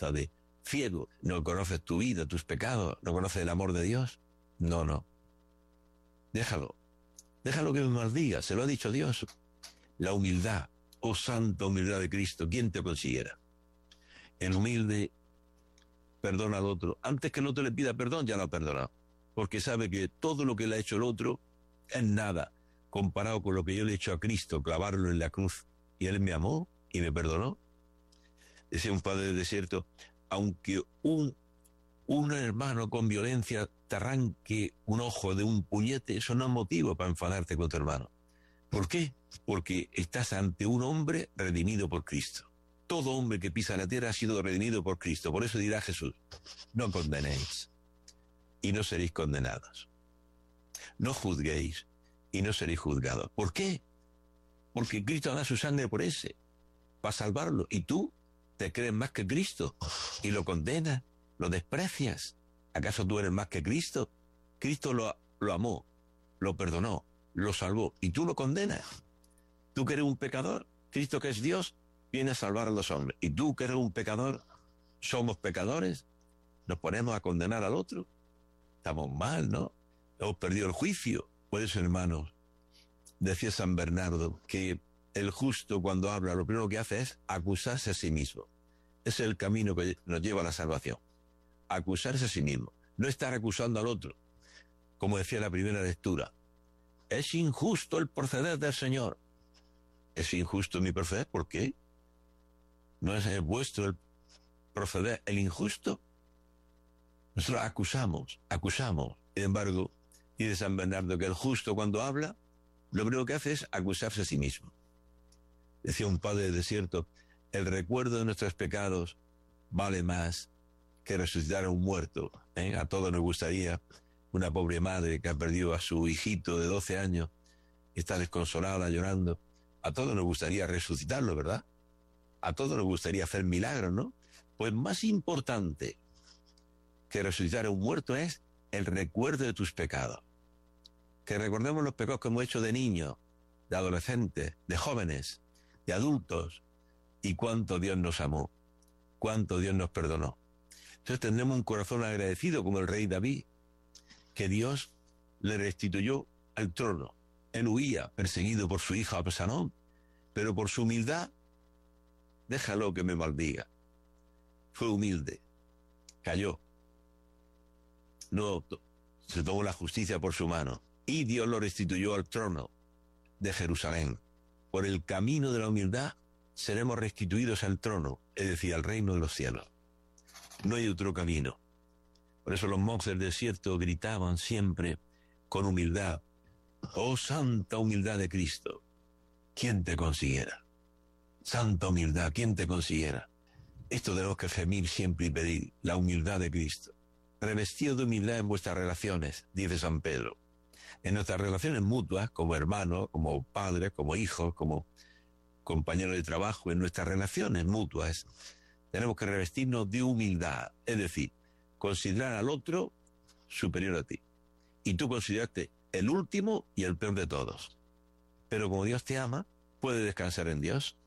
está de ciego. ¿No conoces tu vida, tus pecados? ¿No conoces el amor de Dios? No. Déjalo que me maldiga, se lo ha dicho Dios. La humildad, oh santa humildad de Cristo, ¿quién te consiguiera? El humilde perdona al otro. Antes que el otro le pida perdón, ya lo ha perdonado. Porque sabe que todo lo que le ha hecho el otro es nada comparado con lo que yo le he hecho a Cristo, clavarlo en la cruz. Y Él me amó y me perdonó. Decía un padre del desierto, aunque un hermano con violencia te arranque un ojo de un puñete, eso no es motivo para enfadarte con tu hermano. ¿Por qué? Porque estás ante un hombre redimido por Cristo. Todo hombre que pisa la tierra ha sido redimido por Cristo. Por eso dirá Jesús, no condenéis y no seréis condenados. No juzguéis y no seréis juzgados. ¿Por qué? Porque Cristo da su sangre por ese, para salvarlo. Y tú te crees más que Cristo y lo condenas, lo desprecias. ¿Acaso tú eres más que Cristo? Cristo lo amó, lo perdonó, lo salvó y tú lo condenas. Tú que eres un pecador, Cristo que es Dios viene a salvar a los hombres. Y tú que eres un pecador, somos pecadores, nos ponemos a condenar al otro. Estamos mal, ¿no? Hemos perdido el juicio. Por eso, hermanos, decía San Bernardo que el justo cuando habla lo primero que hace es acusarse a sí mismo. Ese es el camino que nos lleva a la salvación. Acusarse a sí mismo. No estar acusando al otro. Como decía la primera lectura. Es injusto el proceder del Señor. ¿Es injusto mi proceder? ¿Por qué? ¿No es vuestro el proceder el injusto? Nosotros acusamos. Sin embargo, dice San Bernardo que el justo cuando habla, lo primero que hace es acusarse a sí mismo. Decía un padre del desierto, el recuerdo de nuestros pecados vale más que resucitar a un muerto. A todos nos gustaría, una pobre madre que ha perdido a su hijito de 12 años y está desconsolada, llorando, a todos nos gustaría resucitarlo, ¿verdad? A todos nos gustaría hacer milagros, ¿no? Pues más importante que resucitar a un muerto es el recuerdo de tus pecados. Que recordemos los pecados que hemos hecho de niños, de adolescentes, de jóvenes, de adultos, y cuánto Dios nos amó, cuánto Dios nos perdonó. Entonces tendremos un corazón agradecido como el rey David, que Dios le restituyó al trono. Él huía, perseguido por su hija Absalón, pero por su humildad, déjalo que me maldiga. Fue humilde, cayó, no se tomó la justicia por su mano, y Dios lo restituyó al trono de Jerusalén. Por el camino de la humildad seremos restituidos al trono, es decir, al reino de los cielos. No hay otro camino. Por eso los monjes del desierto gritaban siempre con humildad, oh santa humildad de Cristo, ¿quién te consiguiera? Santa humildad, ¿quién te consiguiera? Esto tenemos que gemir siempre y pedir, la humildad de Cristo. Revestido de humildad en vuestras relaciones, dice San Pedro. En nuestras relaciones mutuas, como hermanos, como padres, como hijos, como compañeros de trabajo, en nuestras relaciones mutuas, tenemos que revestirnos de humildad. Es decir, considerar al otro superior a ti. Y tú consideraste el último y el peor de todos. Pero como Dios te ama, puedes descansar en Dios.